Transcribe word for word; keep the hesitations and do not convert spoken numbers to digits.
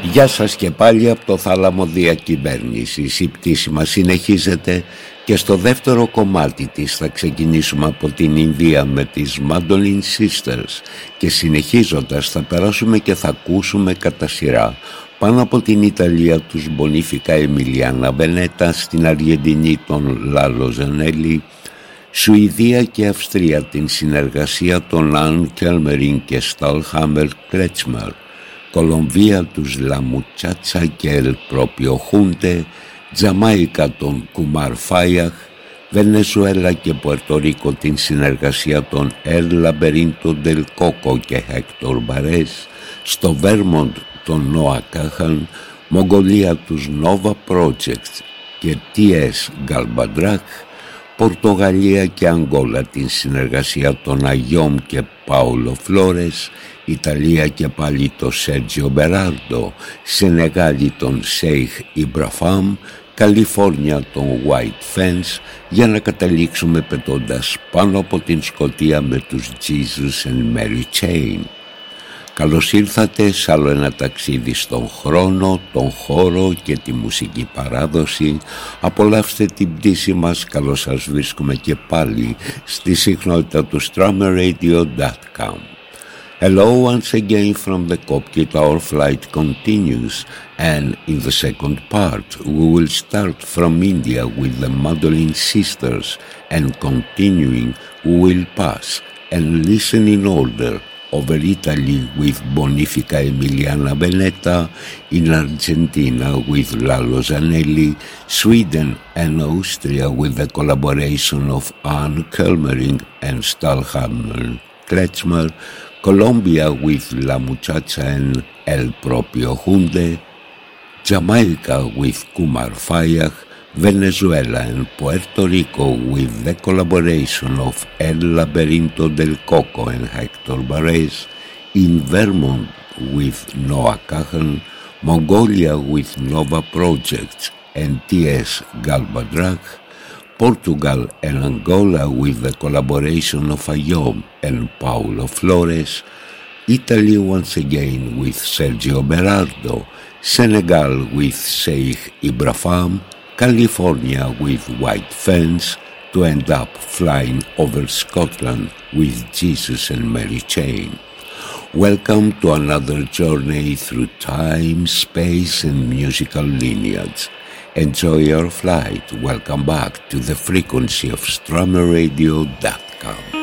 Γεια σας και πάλι από το θάλαμο διακυβέρνησης. Η πτήση μας συνεχίζεται και στο δεύτερο κομμάτι της θα ξεκινήσουμε από την Ινδία με τις Mandolin Sisters και συνεχίζοντας θα περάσουμε και θα ακούσουμε κατά σειρά πάνω από την Ιταλία τους Bonifica Emiliana Veneta, στην Αργεντινή τον Λάλο Ζανέλη, Σουηδία και Αυστρία την συνεργασία των Αν Κέλμεριν και Σταλχάμερ Κλέτσμαρ, Κολομβία τους Λα Μουτσάτσα και Ελ Πρόπιο Χούντε, Τζαμάικα τον Κουμάρ Φάιαχ, Βενεζουέλα και Πουερτορίκο την συνεργασία των Ελ Λαμπερίντο Ντελ Κόκο και Χέκτορ Μπαρές, στο Βέρμοντ τον Νόα Κάχαν, Μογγολία τους Nova Project και τι ες Γκαλμπαντράχ, Πορτογαλία και Αγγόλα την συνεργασία των Αγιόμ και Πάολο Φλόρες, Ιταλία και πάλι το Σέρτζιο Μπεράρντο, Σενεγάλη τον Σέιχ Ιμπραφάμ, Καλιφόρνια τον White Fence, για να καταλήξουμε πετώντας πάνω από την Σκωτία με τους Jesus and Mary Chain. Καλώς ήρθατε σε άλλο ένα ταξίδι στον χρόνο, τον χώρο και τη μουσική παράδοση. Απολαύστε την πτήση μας, καλώς σας βρίσκουμε και πάλι στη συχνότητα του Strummerradio dot com. Hello once again from the cockpit. Our flight continues, and in the second part we will start from India with the Mandolin Sisters, and continuing we will pass and listen in order over Italy with Bonifica Emiliana Veneta, in Argentina with Lalo Zanelli, Sweden and Austria with the collaboration of Ann Kelmering and Stallhammer Kretschmer, Colombia with La Muchacha and El Propio Hunde, Jamaica with Kumar Fayah, Venezuela and Puerto Rico with the collaboration of El Laberinto del Coco and Hector Barres, in Vermont with Noah Kahan, Mongolia with Nova Projects and T S Galbadrag, Portugal and Angola with the collaboration of Ayom and Paulo Flores, Italy once again with Sergio Berardo, Senegal with Sheikh Ibrahim, California with White Fence, to end up flying over Scotland with Jesus and Mary Chain. Welcome to another journey through time, space and musical lineage. Enjoy your flight. Welcome back to the frequency of Strummerradio dot com.